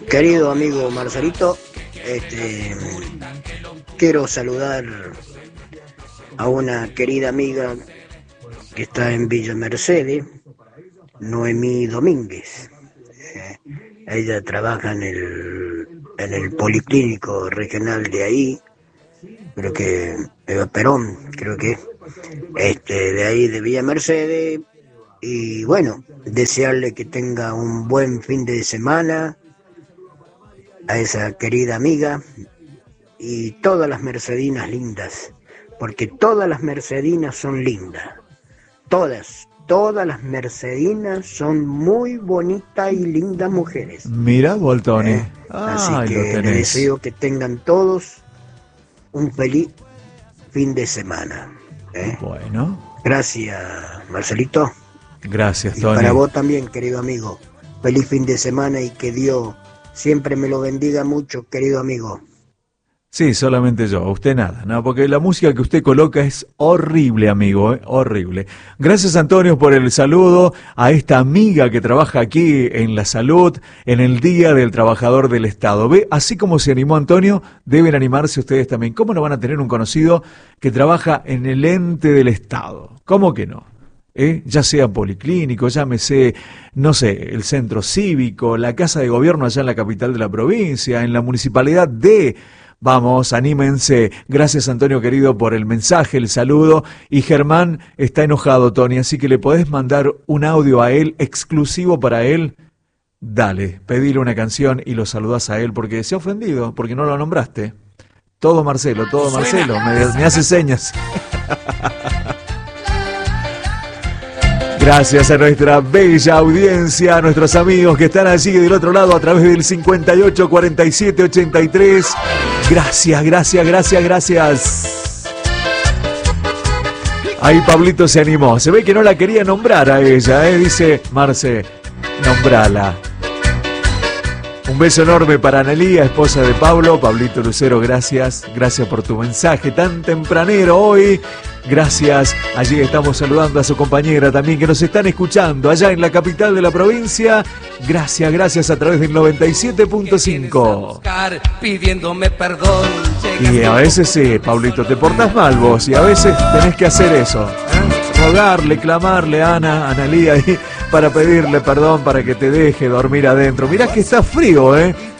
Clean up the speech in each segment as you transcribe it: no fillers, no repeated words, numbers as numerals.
Querido amigo Marcelito, quiero saludar a una querida amiga que está en Villa Mercedes, Noemí Domínguez. Ella trabaja en el Policlínico Regional de ahí, creo que Perón, de ahí de Villa Mercedes. Y bueno, desearle que tenga un buen fin de semana a esa querida amiga y todas las mercedinas lindas, porque todas las mercedinas son lindas, todas las mercedinas son muy bonitas y lindas mujeres. Mira, Voltoni. Así que les deseo que tengan todos un feliz fin de semana. Bueno. Gracias, Marcelito. Gracias, y Tony. Para vos también, querido amigo. Feliz fin de semana y que Dios siempre me lo bendiga mucho, querido amigo. Sí, solamente yo, usted nada, ¿no? Porque la música que usted coloca es horrible, amigo, horrible. Gracias, Antonio, por el saludo a esta amiga que trabaja aquí en la salud, en el Día del Trabajador del Estado. Ve, así como se animó Antonio, deben animarse ustedes también. ¿Cómo no van a tener un conocido que trabaja en el ente del Estado? ¿Cómo que no? Ya sea policlínico, llámese, no sé, el centro cívico, la casa de gobierno allá en la capital de la provincia, en la municipalidad de... Vamos, anímense. Gracias, Antonio querido, por el mensaje, el saludo. Y Germán está enojado, Tony, así que le podés mandar un audio a él, exclusivo para él. Dale, pedile una canción y lo saludás a él porque se ha ofendido, porque no lo nombraste. Todo Marcelo, me hace señas. Gracias a nuestra bella audiencia, a nuestros amigos que están allí del otro lado a través del 58 47 83. Gracias. Ahí Pablito se animó. Se ve que no la quería nombrar a ella, dice Marce, nombrala. Un beso enorme para Analía, esposa de Pablo. Pablito Lucero, gracias por tu mensaje tan tempranero hoy. Gracias, allí estamos saludando a su compañera también que nos están escuchando allá en la capital de la provincia. Gracias a través del 97.5. Pidiéndome perdón. Y a veces sí, Pablito, te portás mal vos y a veces tenés que hacer eso, rogarle, clamarle a Analía ahí para pedirle perdón para que te deje dormir adentro. Mirá que está frío,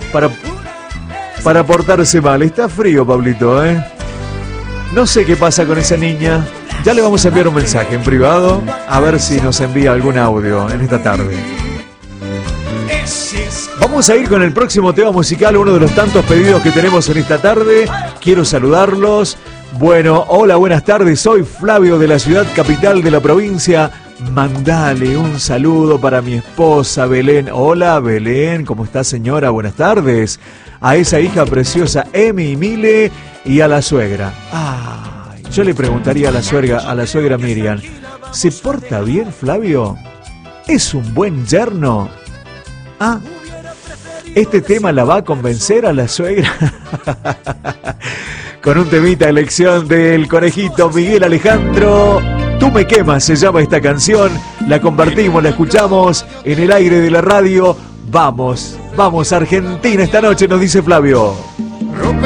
para portarse mal, está frío, Pablito, No sé qué pasa con esa niña. Ya le vamos a enviar un mensaje en privado a ver si nos envía algún audio en esta tarde. Vamos a ir con el próximo tema musical, uno de los tantos pedidos que tenemos en esta tarde. Quiero saludarlos. Bueno, hola, buenas tardes. Soy Flavio de la ciudad capital de la provincia. Mandale un saludo para mi esposa Belén. Hola, Belén, ¿cómo está, señora? Buenas tardes. A esa hija preciosa Emi y Mile y a la suegra. Ay, yo le preguntaría a la suegra Miriam, ¿se porta bien, Flavio? ¿Es un buen yerno? ¿Este tema la va a convencer a la suegra? Con un temita, elección del conejito Miguel Alejandro. Tú me quemas, se llama esta canción. La compartimos, la escuchamos en el aire de la radio. Vamos, Argentina esta noche, nos dice Flavio.